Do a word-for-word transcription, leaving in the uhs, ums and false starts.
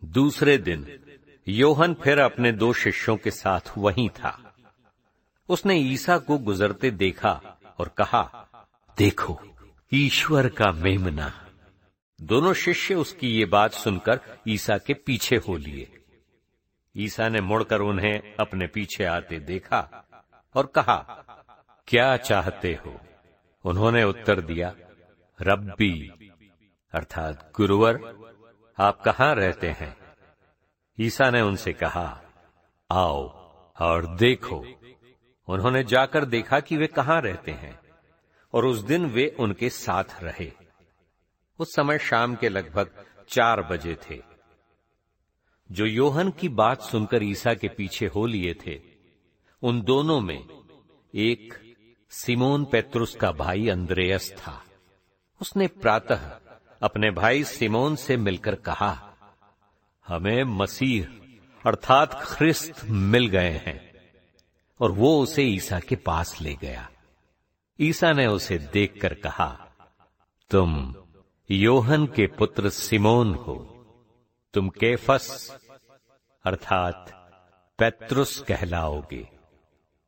दूसरे दिन योहन फिर अपने दो शिष्यों के साथ वहीं था। उसने ईसा को गुजरते देखा और कहा, देखो, ईश्वर का मेमना। दोनों शिष्य उसकी ये बात सुनकर ईसा के पीछे हो लिए। ईसा ने मुड़कर उन्हें अपने पीछे आते देखा और कहा, क्या चाहते हो? उन्होंने उत्तर दिया, रब्बी अर्थात गुरुवर, आप कहां रहते हैं? ईसा ने उनसे कहा, आओ और देखो। उन्होंने जाकर देखा कि वे कहां रहते हैं, और उस दिन वे उनके साथ रहे। उस समय शाम के लगभग चार बजे थे। जो योहन की बात सुनकर ईसा के पीछे हो लिए थे, उन दोनों में एक सिमोन पेत्रुस का भाई अंद्रेयस था। उसने प्रातः अपने भाई सिमोन से मिलकर कहा, हमें मसीह अर्थात ख्रिस्त मिल गए हैं, और वो उसे ईसा के पास ले गया। ईसा ने उसे देखकर कहा, तुम योहन के पुत्र सिमोन हो, तुम केफस अर्थात पेत्रुस कहलाओगे।